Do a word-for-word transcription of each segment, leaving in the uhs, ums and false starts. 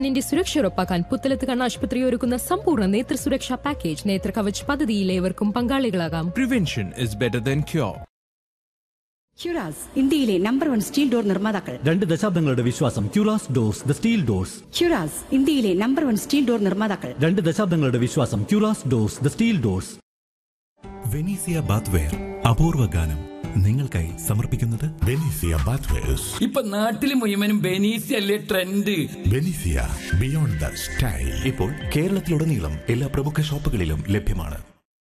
നിന്റെ സുരക്ഷ ഉറപ്പാക്കാൻ പുത്തലത്ത് കണ്ണാശുപത്രി ഒരുക്കുന്ന സമ്പൂർണ്ണ നേത്ര സുരക്ഷാ പാക്കേജ് നേത്ര കവച് പദ്ധതിയിൽ ഏവർക്കും പങ്കാളികളാകാം. Prevention is better than cure. ക്യൂറാസ് ഇന്ത്യയിലെ നമ്പർ വൺ സ്റ്റീൽ ഡോർ നിർമ്മാതാക്കൾ. രണ്ട് ദശാബ്ദങ്ങളുടെ വിശ്വാസം. ക്യൂറാസ് ഡോർസ്, ദ സ്റ്റീൽ ഡോർസ്. ക്യൂറാസ് ഇന്ത്യയിലെ നമ്പർ വൺ സ്റ്റീൽ ഡോർ നിർമ്മാതാക്കൾ. രണ്ട് ദശാബ്ദങ്ങളുടെ വിശ്വാസം. ക്യൂറാസ് doors, the steel doors. Venezia bathware അപൂർവ ഗാനം നിങ്ങൾക്കായി സമർപ്പിക്കുന്നത് ബെനീസിയ ബാത്ത്വെയർസ്. ഇപ്പൊ നാട്ടില് മുഴുവനും ബെനീസിയ അല്ലേ ട്രെൻഡ്. ബെനീസിയ ബിയോണ്ട് ദ സ്റ്റൈൽ ഇപ്പോൾ കേരളത്തിലുടനീളം എല്ലാ പ്രമുഖ ഷോപ്പുകളിലും ലഭ്യമാണ്.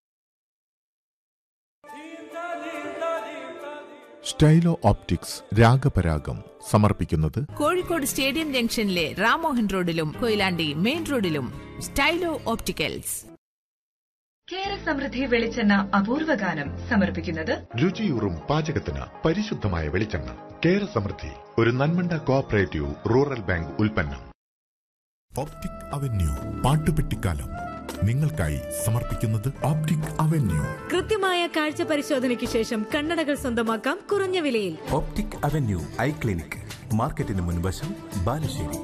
സ്റ്റൈലോ ഓപ്റ്റിക്സ് രാഗപരാഗം സമർപ്പിക്കുന്നത് കോഴിക്കോട് സ്റ്റേഡിയം ജംഗ്ഷനിലെ റാമോഹൻ റോഡിലും കൊയിലാണ്ടി മെയിൻ റോഡിലും സ്റ്റൈലോ ഓപ്റ്റിക്കൽസ്. കേര സമൃദ്ധി വെളിച്ചെണ്ണ അപൂർവ ഗാനം സമർപ്പിക്കുന്നത് രുചിയൂറും പാചകത്തിന് പരിശുദ്ധമായ വെളിച്ചെണ്ണ കേര സമൃദ്ധി, ഒരു നന്മണ്ട കോഓപ്പറേറ്റീവ് റൂറൽ ബാങ്ക് ഉൽപ്പന്നം. ഓപ്റ്റിക് അവന്യൂ പാട്ടുപെട്ടിക്കാലം നിങ്ങൾക്കായി സമർപ്പിക്കുന്നത് ഓപ്റ്റിക് അവന്യൂ. കൃത്യമായ കാഴ്ച പരിശോധനയ്ക്ക് ശേഷം കണ്ണടകൾ സ്വന്തമാക്കാം കുറഞ്ഞ വിലയിൽ. ഓപ്റ്റിക് അവന്യൂ ഐ ക്ലിനിക്, മാർക്കറ്റിന് മുൻവശം, Balussery.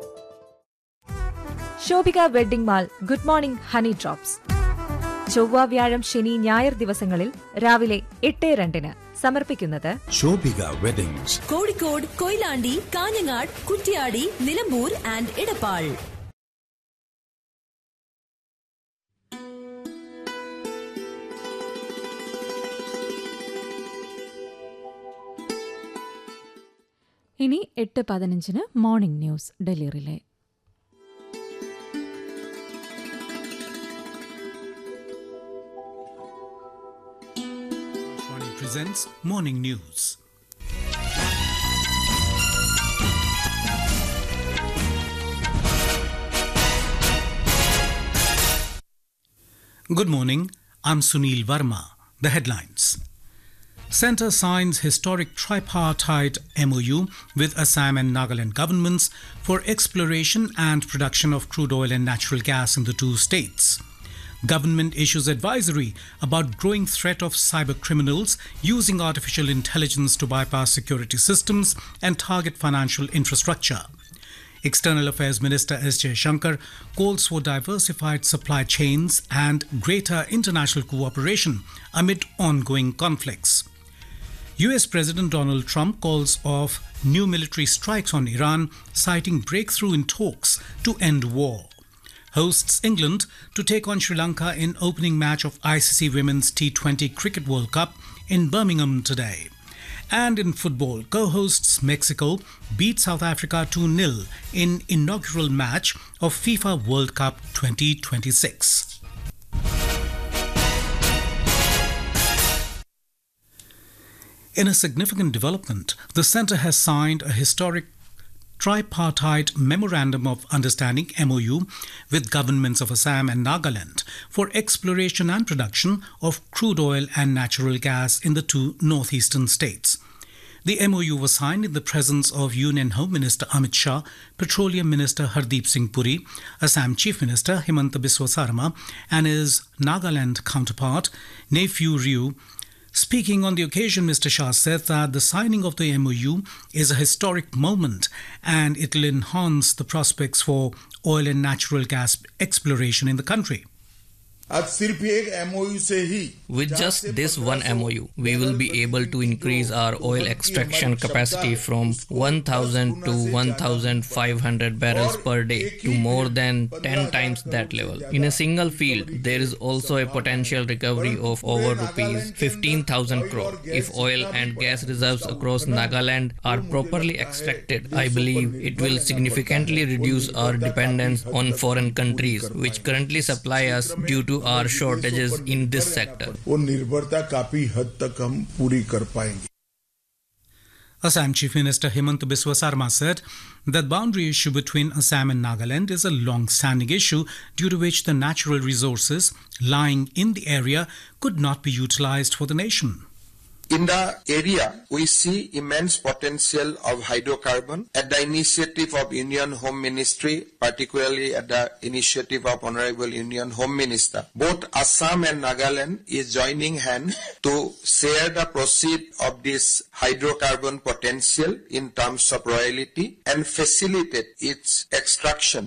Shobhika wedding mall good morning honey drops. ചൊവ്വ വ്യാഴം ശനി ഞായർ ദിവസങ്ങളിൽ രാവിലെ എട്ട് രണ്ടിന് സമർപ്പിക്കുന്നത് ശോഭിക വെഡിങ്സ്, കോഴിക്കോട്, കൊയിലാണ്ടി, കാഞ്ഞങ്ങാട്, കുറ്റ്യാടി, നിലമ്പൂർ ആൻഡ് ഇടപ്പാൾ. ഇനി എട്ട് പതിനഞ്ചിന് morning news Delhi relay. Presents Morning News. Good morning, I'm Sunil Verma. The headlines. Centre signs historic tripartite M O U with Assam and Nagaland governments for exploration and production of crude oil and natural gas in the two states. Government issues advisory about growing threat of cyber criminals using artificial intelligence to bypass security systems and target financial infrastructure. External Affairs Minister S Jaishankar calls for diversified supply chains and greater international cooperation amid ongoing conflicts. U S President Donald Trump calls off new military strikes on Iran, citing breakthrough in talks to end war. Hosts England to take on Sri Lanka in opening match of I C C Women's T twenty Cricket World Cup in Birmingham today. And in football, co-hosts Mexico beat South Africa two nil in inaugural match of FIFA World Cup twenty twenty-six. In a significant development, the centre has signed a historic tripartite Memorandum of Understanding M O U with governments of Assam and Nagaland for exploration and production of crude oil and natural gas in the two northeastern states. The M O U was signed in the presence of Union Home Minister Amit Shah, Petroleum Minister Hardeep Singh Puri, Assam Chief Minister Himanta Biswa Sarma and his Nagaland counterpart Nephew Ryu. Speaking on the occasion, Mister Shah said that the signing of the M O U is a historic moment and it will enhance the prospects for oil and natural gas exploration in the country. With just this one M O U, we will be able to increase our oil extraction capacity from one thousand to one thousand five hundred barrels per day to more than ten times that level. In a single field, there is also a potential recovery of over rupees fifteen thousand crore. If oil and gas reserves across Nagaland are properly extracted, I believe it will significantly reduce our dependence on foreign countries, which currently supply us due to our shortages in this sector. Assam Chief Minister Himanta Biswa Sarma said that boundary issue between Assam and Nagaland is a long-standing issue due to which the natural resources lying in the area could not be utilized for the nation. In the area, we see immense potential of hydrocarbon at the initiative of Union Home Ministry, particularly at the initiative of Honorable Union Home Minister. Both Assam and Nagaland is joining hands to share the proceeds of this hydrocarbon potential in terms of royalty and facilitate its extraction